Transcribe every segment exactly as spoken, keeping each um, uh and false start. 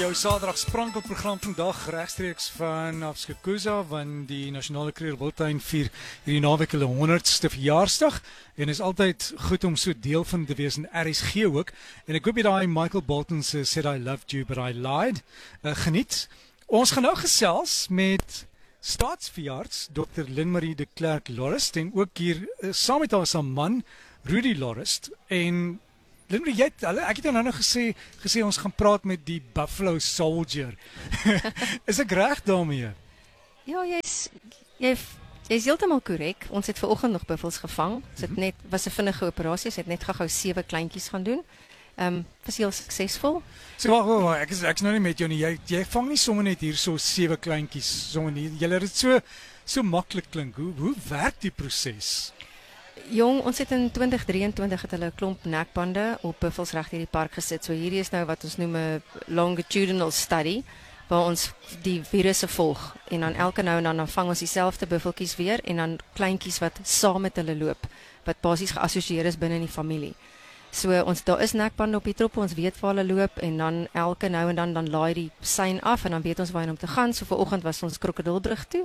Jou Saterdag sprankelprogram vandag regstreeks van Skukuza, want die Nasionale Kruger Wildtuin vier hierdie naweek hulle honderdste verjaarsdag en is altyd goed om so deel van te wees in R S G ook. En ek hoop jy daai Michael Bolton se Said I Loved You But I Lied uh, geniet. Ons gaan nou gesels met staatsveearts dokter Lynn-Marie de Klerk Lorist en ook hier uh, saam met haar se man Rudy Lorist. En Lynn-Marie, jy het, ek het jou nou nog gesê, gesê ons gaan praat met die Buffalo Soldier. Is ek reg daarmee? Ja, jy's jy jy's heeltemal korrek. Ons het vanoggend nog buffels gevang. Dit het net was 'n vinnige operasie. Ons het net gou-gou sewe kleintjies gaan doen. Ehm um, was heel suksesvol. So wag, wag, wag, ek is ek is nou nie met jou nie. Jy jy vang nie sommer net hier so sewe kleintjies sommer nie. Jy laat dit so so maklik klink. Hoe hoe werk die proses? Jong, ons het in twintig drieëntwintig het hulle 'n klomp nekbande op buffels reg hierdie park gesit. So hierdie is nou wat ons noem 'n longitudinal study waar ons die virusse volg en dan elke nou en dan, dan vang ons dieselfde buffeltjies weer en dan kleintjies wat saam met hulle loop wat basies geassosieer is binne in die familie. So ons daar is nekbande op die troppe, ons weet waar hulle loop en dan elke nou en dan dan laai die sein af en dan weet ons waar om te gaan. So vanoggend was ons Krokodilbrug toe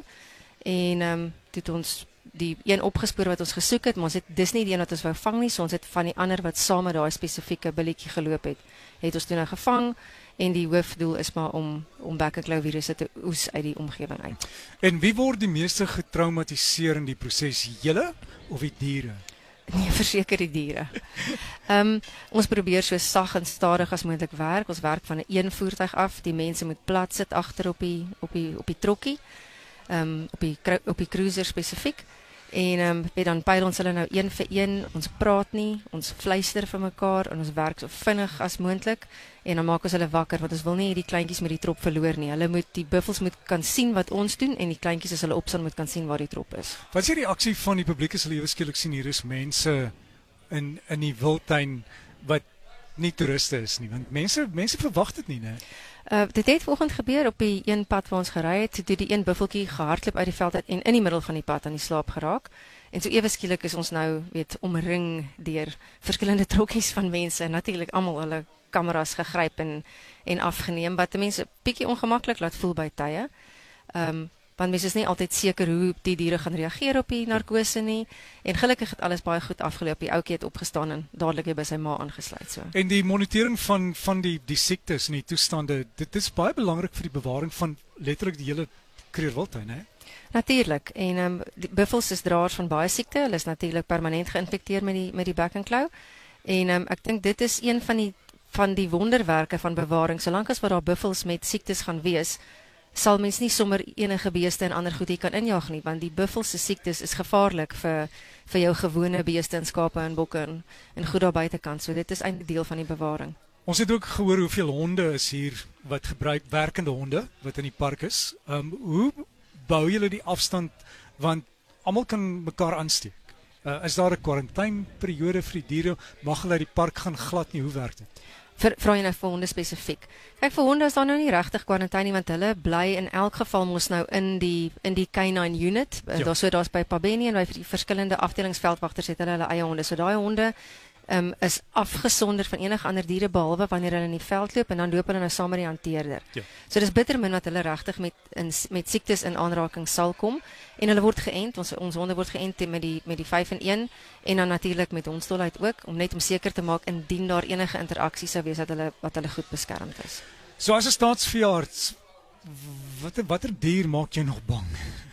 en ehm um, het ons die een opgespoor wat ons gesoek het, maar ons het dis nie die een wat ons wou vang nie, so ons het van die ander wat saam met daai spesifieke billetjie geloop het, het ons toe nou gevang en die hoofdoel is maar om om bekkenklou virusse te oes uit die omgewing uit. En wie word die meeste getraumatiseer in die proses, julle of die diere? Nee, verseker die diere. Ehm um, ons probeer so sag en stadig as moontlik werk. Ons werk van 'n een voertuig af. Die mense moet plat sit agter op die op die op die trokkie. Ehm um, op die op die cruiser spesifiek. En ehm um, dan pyl ons hulle nou een vir een. Ons praat nie, ons fluister vir mekaar en ons werk so vinnig as moontlik en dan maak ons hulle wakker want ons wil nie hierdie kleintjies met die trop verloor nie. Hulle moet die buffels moet kan sien wat ons doen en die kleintjies as hulle opstaan moet kan sien waar die trop is. Wat is die reaksie van die publiek as hulle ewe skielik sien hier is mense in in die wildtuin wat nie toeriste is nie, want mense mense verwag dit nie, né? Uh, dit het vanoggend gebeur op die een pad waar ons gery het, toe die een buffeltjie gehardloop uit die veld uit en in die middel van die pad aan die slaap geraak. En so ewe skielik is ons nou weet omring deur verskillende trokkies van mense en natuurlik almal hulle kameras gegryp en en afgeneem wat mense bietjie ongemaklik laat voel by tye. Ehm um, want mense is nie altyd seker hoe die diere gaan reageer op die narkose nie en gelukkig het alles baie goed afgeloop. Die ouetjie het opgestaan en dadelik weer by sy ma aangesluit so. En die monitering van van die die siektes en die toestande, dit is baie belangrik vir die bewaring van letterlik die hele Kruger Wildtuin, hè? Natuurlik. En ehm um, die buffels is draers van baie siekte. Hulle is natuurlik permanent geïnfekteer met die met die bekkenklou. En ehm um, ek dink dit is een van die van die wonderwerke van bewaring. Solank as wat daar buffels met siektes gaan wees, sal mens nie sommer enige beeste en ander goed hier kan injaag nie, want die buffels se siektes is gevaarlik vir vir jou gewone beeste en skape en bokke en, en goed daar buitekant. So dit is eintlik deel van die bewaring. Ons het ook gehoor hoeveel honde is hier wat gebruik, werkende honde wat in die park is. Ehm um, hoe bou julle die afstand want almal kan mekaar aansteek? Uh, is daar 'n kwarantyneperiode vir die diere? Mag hulle uit die park gaan glad nie? Hoe werk dit? Vir vra jy nou vir honde spesifiek. Kyk, vir honde is daar nou nie regtig kwarantyne nie want hulle bly in elk geval mos nou in die in die canine unit. Ja. Daar so daar's by Pabeni en by die verskillende afdelingsveldwagters het hulle hulle eie honde. So daai honde um, is afgesonder van enige ander diere behalwe wanneer hulle in die veld loop en dan loop hulle nou saam met die hanteerder. Ja. So dis bitter min dat hulle regtig met in, met siektes in aanraking sal kom en hulle word geënt. Ons ons honde word geënt met die met die vyf in een en dan natuurlik met hondsdolheid ook om net om seker te maak indien daar enige interaksie sou wees dat hulle wat hulle goed beskermd is. So as 'n staatsveearts, watter watter dier maak jou nog bang?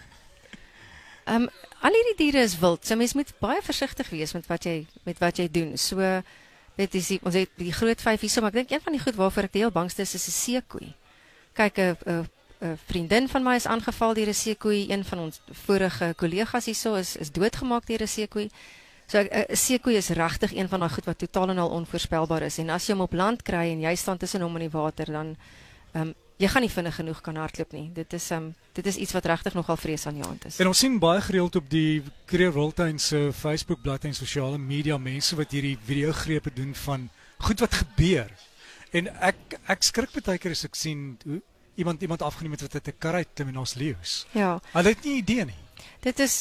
Ehm um, al hierdie diere is wild. So mens moet baie versigtig wees met wat jy met wat jy doen. So dit is die, ons het die groot vyf hierso, maar ek dink een van die goed waarvoor ek die heel bangste is is 'n seekoei. Kyk 'n 'n 'n vriendin van my is aangeval deur 'n seekoei. Een van ons vorige kollegas hierso is is doodgemaak deur 'n seekoei. So 'n seekoei is regtig een van daai goed wat totaal en al onvoorspelbaar is en as jy hom op land kry en jy staan tussen hom in die water dan ehm um, jy gaan nie vinnig genoeg kan hardloop nie. Dit is ehm um, dit is iets wat regtig nogal vreesaanjaend is. En ons sien baie gereeld op die Kruger Wildtuin se Facebook-bladsy en sosiale media mense wat hierdie videogrepe doen van goed wat gebeur. En ek ek skrik baie keer as ek sien hoe iemand iemand afgeneem het wat uit 'n kar uit klim en ons leeu's. Ja. Hulle het nie idee nie. Dit is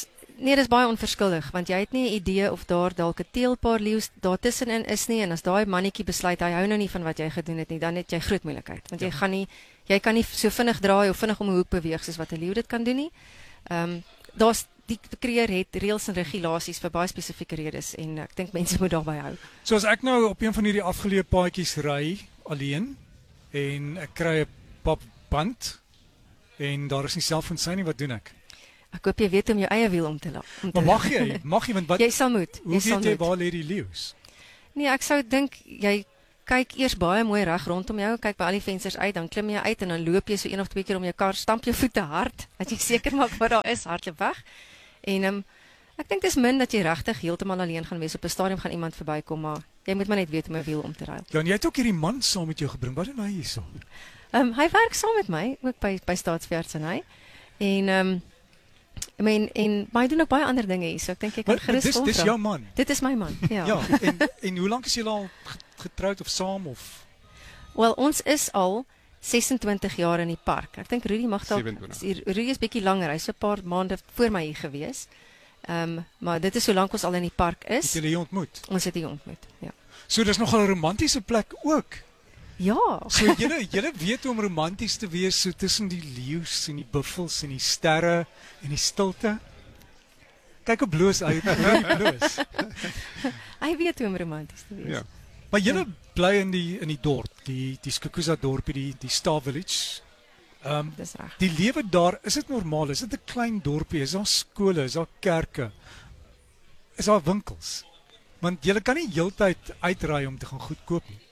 Nee, dis baie onverskillig want jy het nie 'n idee of daar dalk 'n teelpaar leeu's daar tussenin is nie en as daai mannetjie besluit hy hou nou nie van wat jy gedoen het nie, dan het jy groot moeilikheid want jy ja. gaan nie jy kan nie so vinnig draai of vinnig om 'n hoek beweeg soos wat 'n leeu dit kan doen nie. Ehm um, daar's die kreer het reëls en regulasies vir baie spesifieke redes en ek dink mense moet daarby hou. So as ek nou op een van hierdie afgeleë paadjies ry alleen en ek kry 'n pap band en daar is nie selfoonsein nie, wat doen ek? Ek hoop jy weet om jou eie wiel om te laat. Maar mag jy? Mag jy want wat jy sal moet. Hoe weet jy waar lê die leeu's? Nee, ek sou dink jy kyk eers baie mooi reg rondom jou, kyk by al die vensters uit, dan klim jy uit en dan loop jy so een of twee keer om jou kar, stamp jou voete hard, dat jy seker maak wat daar is, hardloop weg. En um, ek dink dis min dat jy regtig heeltemal alleen gaan wees. Op 'n stadium gaan iemand verbykom, maar jy moet maar net weet om 'n wiel om te ry. Ja, en jy het ook hierdie man saam met jou gebring. Wat doen hy hierso? Ehm um, hy werk saam met my ook by by Staatsveeartseny. En ehm um, I mean en maar hy doen ook baie ander dinge hier. So ek dink jy kan gerus volg. Dis dis jou man. Dit is my man. Ja. Ja, en en hoe lank is julle al getroud of saam of? Wel, ons is al sesentwintig jaar in die park. Ek dink Rudy mag dalk Rudy is bietjie langer. Hy's 'n paar maande voor my hier gewees. Ehm um, maar dit is so lank ons al in die park is. Het julle hier ontmoet? Ons het hier ontmoet, ja. So dis nogal 'n romantiese plek ook. Ja. So julle julle weet hoe om romanties te wees so tussen die leeu's en die buffels en die sterre en die stilte. Kyk hoe bloos hy bloos. Hy weet hoe om romanties te wees. Ja. Maar julle ja. bly in die in die dorp, die die Skukuza dorpie, die die Star Village. Ehm um, Dis reg. Die lewe daar, is dit normaal? Is dit 'n klein dorpie? Is daar skole, is daar kerke? Is daar winkels? Want julle kan nie heeltyd uitraai om te gaan goed koop nie.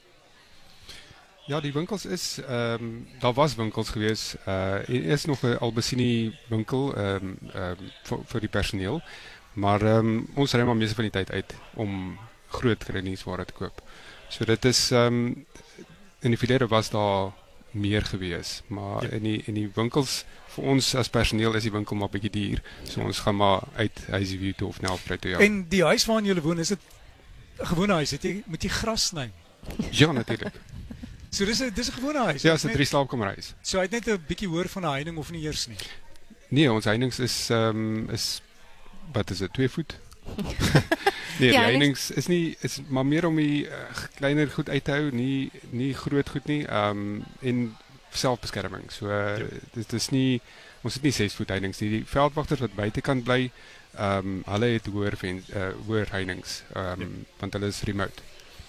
Ja, die winkels is, ehm um, daar was winkels gewees. Uh er is nog 'n Albesini winkel ehm um, ehm um, vir vir die personeel. Maar ehm um, ons ry maar meeste van die tyd uit om groot kredietware te koop. So dit is ehm um, in die verlede was daar meer gewees, maar ja. in die in die winkels vir ons as personeel is die winkel maar bietjie duur. So ons gaan maar uit Huisview toe of Nelspruit toe ja. En die huis waarin jy woon, is dit 'n gewone huis? Het jy moet jy gras sny? Ja, natuurlik. So dis 'n dis 'n gewone huis. Ja, dis 'n drie slaapkamerhuis. So hy het net 'n bietjie hoër van 'n heining of nie eers nie. Nee, ons heining is ehm um, is wat is dit, twee voet? Nee, die ja, heining is nie is maar meer om die uh, kleiner goed uit te hou, nie nie groot goed nie. Ehm um, en selfbeskerming. So uh, ja. dit is nie ons het nie ses voet heininge nie. Die veldwagters wat buitekant bly, ehm um, hulle het hoër uh, hoër heininge, ehm um, ja. want hulle is remote.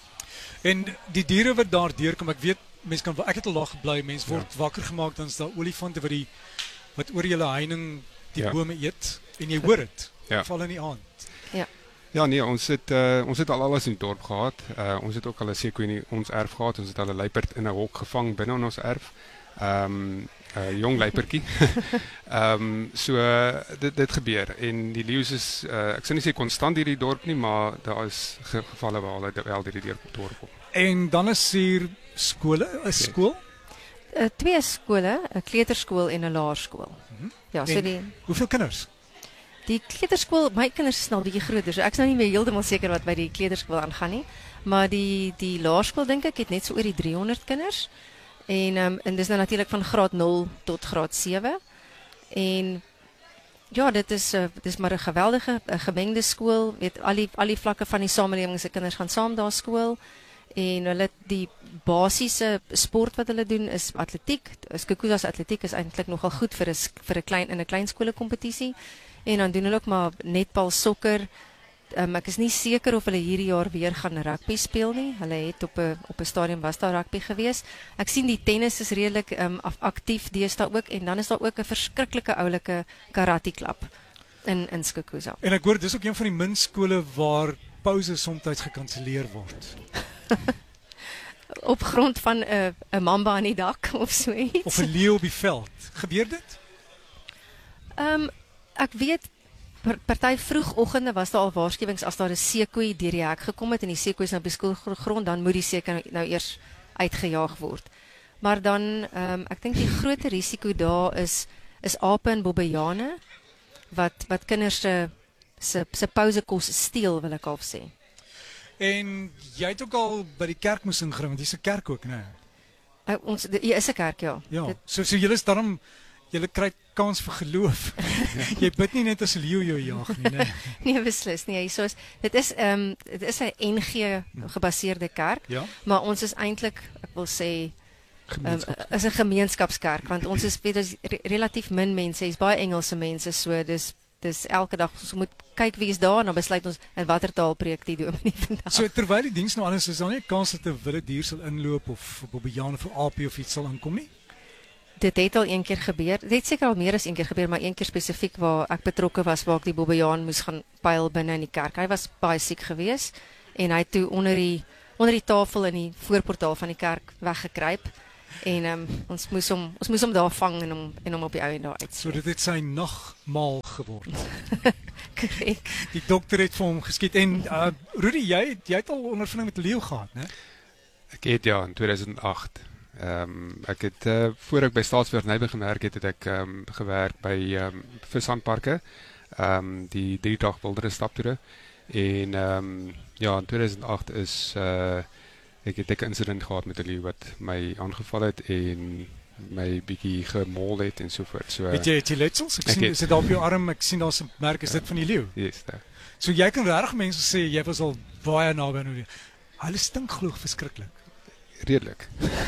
En die diere wat daar deurkom, ek weet mense kan ek het al daar gebly, mense word ja. wakker gemaak dan is daar olifante wat die wat oor julle heining die ja. bome eet en jy hoor dit. Ja. Val in die aand. Ja. Ja nee, ons het uh, ons het al alles in die dorp gehad. Uh, ons het ook al 'n seekoe in ons erf gehad. Ons het al 'n luiperd in 'n hok gevang binne in ons erf. Ehm um, 'n uh, jong luipertjie. Ehm um, so uh, dit dit gebeur en die leeu's is uh, ek sou nie sê konstant hier in die dorp nie, maar daar is ge gevalle waar hulle wel deur die dorp kom. En dan is hier skole, 'n skool? Uh, twee skole, 'n kleuterskool en 'n laerskool. Mm-hmm. Ja, so en die hoeveel kinders? Die kleuterskool, my kinders is nou bietjie groter, so ek's nou nie meer heeltemal seker wat by die kleuterskool aangaan nie, maar die die laerskool dink ek het net so oor die driehonderd kinders. En um, en dis nou natuurlik van graad nul tot graad sewe. En ja, dit is uh, dis maar 'n geweldige uh, gemengde skool. Weet al die al die vlakke van die samelewing se kinders gaan saam daar skool. En hulle die basiese sport wat hulle doen is atletiek. Skukuza se atletiek is eintlik nogal goed vir 'n vir 'n klein in 'n klein skole kompetisie. En dan doen hulle ook maar netbal, sokker. Um, ek is nie seker of hulle hierdie jaar weer gaan rugby speel nie. Hulle het op 'n op 'n stadium was daar rugby gewees. Ek sien die tennis is redelik um, aktief deesdae ook en dan is daar ook 'n verskriklike oulike karate klub in in Skukuza. En ek hoor dis ook een van die min skole waar pouse soms gekanselleer word. Op grond van 'n uh, 'n mamba aan die dak of so iets. Of 'n leeu op die veld. Gebeur dit? Ehm um, ek weet party vroegoggende was daar al waarskuwings as daar 'n seekoei deur die hek gekom het en die seekoei is nou op die skoolgrond, dan moet die seekoei nou eers uitgejaag word. Maar dan ehm um, ek dink die groot risiko daar is is ape en bobbejane wat wat kinders se se se pousekos steel, wil ek al sê. En jy het ook al by die kerk moes ingaan, want dis 'n kerk ook, né? Uh, ons hier is 'n kerk, ja. Ja. Dit, so so julle is daarom jy kry kans vir geloof. Jy bid nie net as 'n leeu jou jag nie, né? Nee, beslis nie. So is dit is ehm um, dit is 'n N G gebaseerde kerk, Ja. maar ons is eintlik, ek wil sê, um, Gemeenskap. is 'n gemeenskapskerk want ons is weet ons re relatief min mense, is baie Engelse mense, so dis dis elke dag ons moet kyk wie is daar en dan besluit ons in watter taal preek die dominee vandag. So terwyl die diens nou anders is, is daar nie 'n kans dat 'n wilde dier sal inloop of 'n bobbejaan of 'n aapie of iets sal inkom nie? Dit het al een keer gebeur. Dit het seker al meer as een keer gebeur, maar een keer spesifiek waar ek betrokke was waar ek die bobbejaan moes gaan pyl binne in die kerk. Hy was baie siek geweest en hy het toe onder die onder die tafel in die voorportaal van die kerk weggekruip en um, ons moes hom ons moes hom daar vang en hom en hom op die ou en daar uit. So dit het sy nagmaal geword. Korrek. Die dokter het vir hom geskiet en uh, Rudy, jy jy het al ondervinding met 'n leeu gehad, né? Ek het ja in tweeduisend agt. Ehm um, ek het uh, voor ek by Staatsweer Nyberg gewerk het, het ek ehm um, gewerk by ehm um, vishandparke. Ehm um, die drie dag wilderness staptoere en ehm um, ja in tweeduisend agt is uh ek het 'n incident gehad met 'n leeu wat my aangeval het en my bietjie gemol het en so voort. So Het jy het jy letsels? Ek Ek sien het. is dit daar op jou arm? Ek sien daar's 'n merk, is dit van die leeu? yes, daar. So jy kan regtig mense sê jy was al baie naby aan 'n leeu. Hulle stink glo verskriklik. Redelik.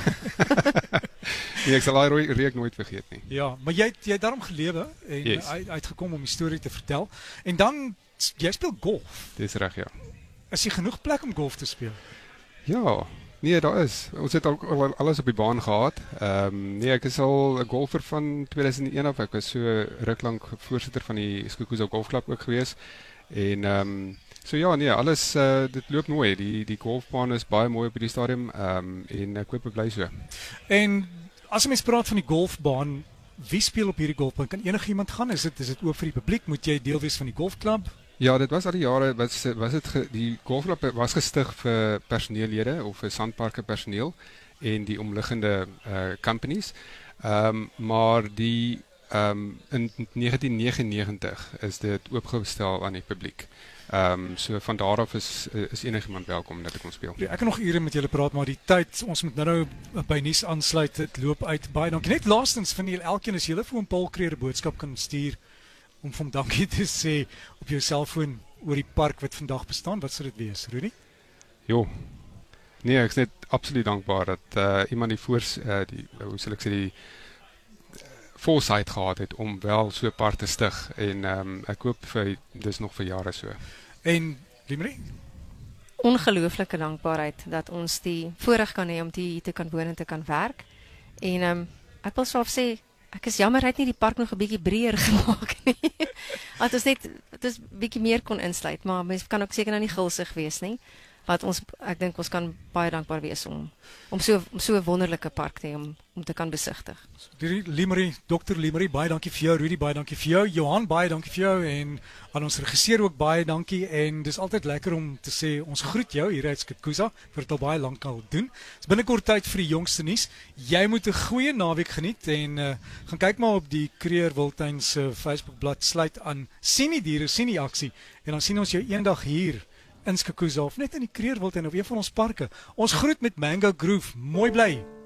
nee, ek sal daai rooi reuk nooit vergeet nie. Ja, maar jy het- jy het daarom gelewe en Yes. uit, uitgekom om die storie te vertel. En dan jy speel golf. Dis reg ja. Is jy genoeg plek om golf te speel? Ja, nee, daar is. Ons het al, al alles op die baan gehad. Ehm um, nee, ek is al 'n golfer van tweeduisend een af. Ek was so ruk lank voorsitter van die Skukuza Golfklub ook gewees. En ehm um, so ja, nee, alles uh, dit loop mooi. Die die golfbaan is baie mooi op die stadium. Ehm um, en ek hoop ek bly so. En as 'n mens praat van die golfbaan, wie speel op hierdie golfbaan? Kan enigiemand gaan? Is dit is dit oop vir die publiek? Moet jy deel wees van die golfklub? Ja, dit was al die jare was was dit ge, die golfklub was gestig vir personeellede of vir sandparke personeel en die omliggende uh companies. Ehm um, maar die ehm um, in negentien negenennegentig is dit oopgestel aan die publiek. Ehm um, so van daar af is is enigiemand welkom dat ek kom speel. Ek kan nog ure met julle praat, maar die tyd, ons moet nou nou by nuus aansluit. Dit loop uit. Baie dankie. Net laastens van julle elkeen as julle vir hom Paul Kreer 'n boodskap kan stuur om vir hom dankie te sê op jou selfoon oor die park wat vandag bestaan, wat sou dit wees, Rudy? Jo. Nee, ek is net absoluut dankbaar dat uh, iemand die voors uh, die hoe sal ek sê die foresight gehad het om wel so 'n park te stig en ehm um, ek hoop vir dis nog vir jare so. En Limeri? Ongelooflike dankbaarheid dat ons die voorreg kan hê om hier te kan woon en te kan werk. En ehm um, ek wil self sê ek is jammer hy het nie die park nog 'n bietjie breër gemaak nie. Want ons net dit is bietjie meer kon insluit, maar mens kan ook seker nou nie gulsig wees nie. Wat ons ek dink ons kan baie dankbaar wees om om so om so 'n wonderlike park te hê om om te kan besigtig. Limeri, dokter Limeri, baie dankie vir jou. Rudy, baie dankie vir jou. Johan, baie dankie vir jou en aan ons regisseur ook baie dankie en dis altyd lekker om te sê ons groet jou hier uit Skukuza vir dit al baie lank al doen. Dis binnekort tyd vir die jongste nuus. Jy moet 'n goeie naweek geniet en uh, gaan kyk maar op die Kreer Wildtuin se Facebookblad sluit aan. Sien die diere, sien die aksie en dan sien ons jou eendag hier in Skukuza of net in die Kreer Wildtuin of een van ons parke. Ons groet met Mango Groove. Mooi bly.